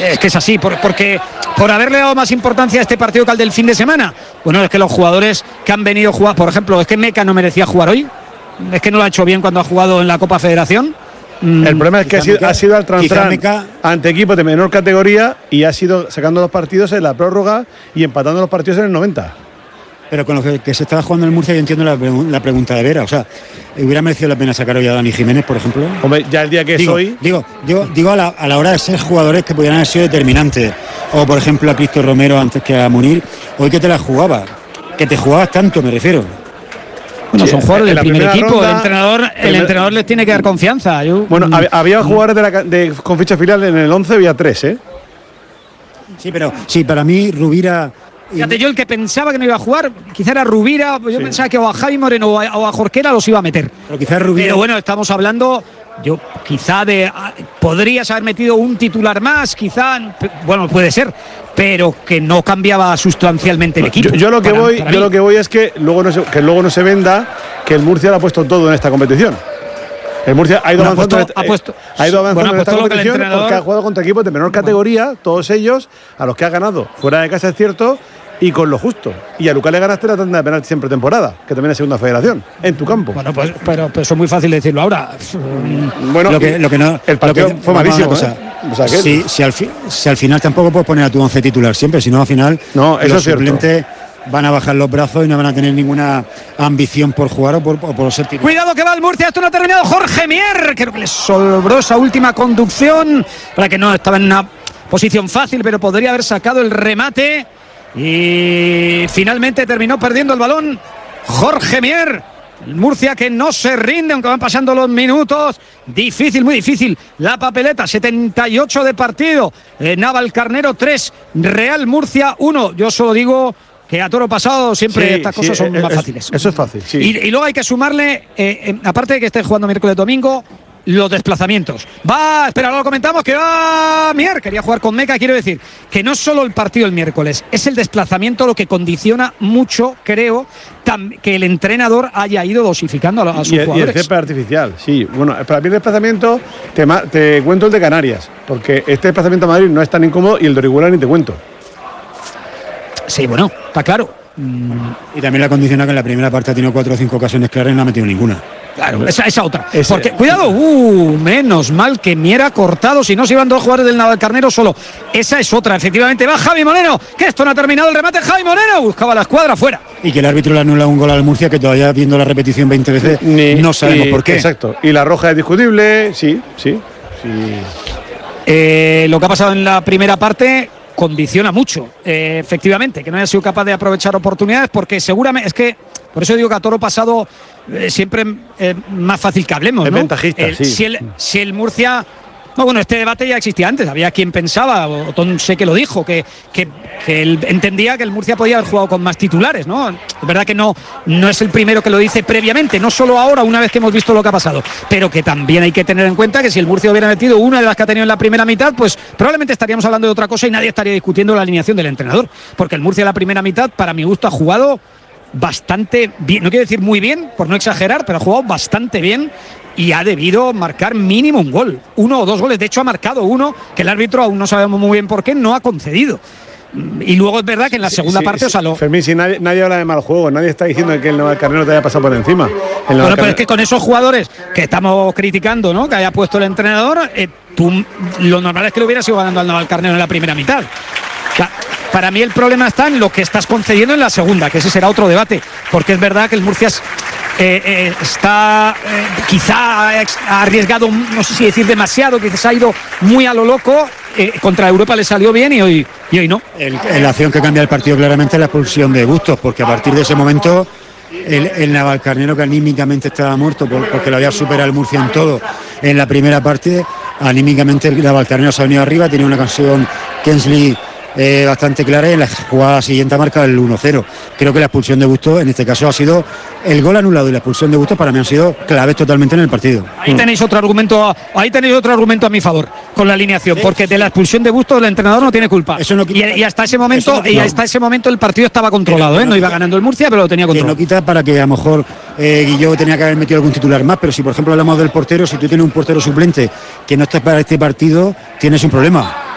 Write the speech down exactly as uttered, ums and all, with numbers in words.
Es que es así, por, porque por haberle dado más importancia a este partido que al del fin de semana. Bueno, es que los jugadores que han venido a jugar, por ejemplo, es que Meca no merecía jugar hoy. Es que no lo ha hecho bien cuando ha jugado en la Copa Federación. Mm, el problema es que ha sido, Meca, ha sido al Transtrán Meca, ante equipos de menor categoría y ha sido sacando los partidos en la prórroga y empatando los partidos en el noventa. Pero con lo que, que se estaba jugando en el Murcia, yo entiendo la, la pregunta de Vera. O sea, ¿hubiera merecido la pena sacar hoy a Dani Jiménez, por ejemplo? Hombre, ya el día que digo, soy. Digo, yo digo a la, a la hora de ser jugadores que pudieran haber sido determinantes. O, por ejemplo, a Cristo Romero antes que a Munir. Hoy que te la jugaba. Que te jugabas tanto, me refiero. Bueno, son jugadores del primer equipo. Ronda, el entrenador, el entrenador les tiene que dar confianza. Yo, bueno, mm, había jugadores de la, de, con ficha filial en el once, había tres, ¿eh? Sí, pero sí, para mí Rubira. Fíjate, yo el que pensaba que no iba a jugar, quizá era Rubira, yo sí. pensaba que o a Javi Moreno o a, o a Jorquera los iba a meter. Pero quizá Rubira. Pero bueno, estamos hablando, yo quizá de. A, podrías haber metido un titular más, quizá, bueno, puede ser, pero que no cambiaba sustancialmente el equipo. Yo, yo lo que para, voy, para yo lo que voy es que luego no se, que luego no se venda que el Murcia lo ha puesto todo en esta competición. El Murcia ha ido bueno, avanzando, ha puesto, ha ido avanzando bueno, en esta competición entrenador... porque ha jugado contra equipos de menor categoría, bueno. todos ellos, a los que ha ganado fuera de casa, es cierto, y con lo justo. Y a Lucas le ganaste la tanda de penalti siempre temporada, que también es segunda federación, en tu campo. Bueno, pues pero, pero eso es muy fácil de decirlo ahora. Bueno, lo que, lo que no, el partido lo que, fue malísimo. Cosa, ¿eh? O sea, que si, si, al fi, si al final tampoco puedes poner a tu once titular siempre, sino al final no, eso los es suplentes van a bajar los brazos y no van a tener ninguna ambición por jugar o por, o por ser titular. Cuidado que va el Murcia, esto no ha terminado. Jorge Mier, creo que le sobró esa última conducción, para que no estaba en una posición fácil, pero podría haber sacado el remate y finalmente terminó perdiendo el balón Jorge Mier. El Murcia que no se rinde aunque van pasando los minutos. Difícil, muy difícil la papeleta. setenta y ocho de partido. eh, Navalcarnero tres, Real Murcia uno. Yo solo digo que a toro pasado siempre sí, estas cosas sí, son es, más fáciles. Eso es fácil, sí. Y, y luego hay que sumarle, eh, eh, aparte de que esté jugando miércoles domingo, los desplazamientos. Va, espera, lo comentamos, que va Mier, quería jugar con Meca, quiero decir, que no es solo el partido el miércoles, es el desplazamiento lo que condiciona mucho, creo, tam, que el entrenador haya ido dosificando a, a sus y el, jugadores. Y el césped artificial, sí. Bueno, para mí el desplazamiento, te, te cuento el de Canarias, porque este desplazamiento a Madrid no es tan incómodo y el de Orihuela ni te cuento. Sí, bueno, está claro. Mm. Y también la condiciona que en la primera parte ha tenido cuatro o cinco ocasiones claras y no ha metido ninguna. Claro, esa, esa otra. Ese, Porque, cuidado, uh, menos mal que Mier ha cortado, si no se iban dos jugadores del Navalcarnero solo. Esa es otra, efectivamente. Va Javi Moreno, que esto no ha terminado el remate. Javi Moreno buscaba la escuadra fuera. Y que el árbitro le anula un gol al Murcia, que todavía viendo la repetición veinte veces Ni, no sabemos y, por qué. Exacto. Y la roja es discutible, sí, sí. sí. Eh, lo que ha pasado en la primera parte condiciona mucho, eh, efectivamente, que no haya sido capaz de aprovechar oportunidades, porque seguramente, es que, por eso digo que a toro pasado eh, siempre es eh, más fácil que hablemos, es ¿no? ventajista, el, sí. Si el, si el Murcia... No, bueno, este debate ya existía antes, había quien pensaba, Otón sé que lo dijo, que, que, que él entendía que el Murcia podía haber jugado con más titulares, ¿no? Es verdad que no, no es el primero que lo dice previamente, no solo ahora, una vez que hemos visto lo que ha pasado, pero que también hay que tener en cuenta que si el Murcia hubiera metido una de las que ha tenido en la primera mitad, pues probablemente estaríamos hablando de otra cosa y nadie estaría discutiendo la alineación del entrenador, porque el Murcia en la primera mitad, para mi gusto, ha jugado bastante bien, no quiero decir muy bien, por no exagerar, pero ha jugado bastante bien y ha debido marcar mínimo un gol, uno o dos goles. De hecho ha marcado uno que el árbitro, aún no sabemos muy bien por qué, no ha concedido. Y luego es verdad que en la segunda sí, parte sí, o sea, lo... Fermín, si nadie, nadie habla de mal juego, nadie está diciendo que el Navalcarnero te haya pasado por encima. El bueno, pero es que con esos jugadores que estamos criticando, ¿no?, que haya puesto el entrenador, eh, tú, lo normal es que lo hubieras ido ganando al Navalcarnero en la primera mitad. O sea, para mí el problema está en lo que estás concediendo en la segunda, que ese será otro debate, porque es verdad que el Murcia es, eh, eh, está eh, quizá ha arriesgado, no sé si decir demasiado, quizás ha ido muy a lo loco, eh, contra Europa le salió bien y hoy, y hoy no. El, la acción que cambia el partido claramente es la expulsión de Bustos, porque a partir de ese momento el, el Navalcarnero, que anímicamente estaba muerto por, porque lo había superado el Murcia en todo en la primera parte, anímicamente el Navalcarnero se ha venido arriba, tenía una ocasión Kensley Eh, bastante clara y en la jugada siguiente marca el uno cero. Creo que la expulsión de Bustos en este caso ha sido el gol anulado y la expulsión de Bustos para mí han sido claves totalmente en el partido. Ahí tenéis otro argumento, ahí tenéis otro argumento a mi favor con la alineación, porque de la expulsión de Bustos el entrenador no tiene culpa. Eso no quita, y, y hasta ese momento no, y hasta ese momento el partido estaba controlado, ¿eh? No, no iba ganando el Murcia, pero lo tenía controlado. Que no quita para que a lo mejor eh, Guilló tenía que haber metido algún titular más, pero si por ejemplo hablamos del portero, si tú tienes un portero suplente que no está para este partido, tienes un problema.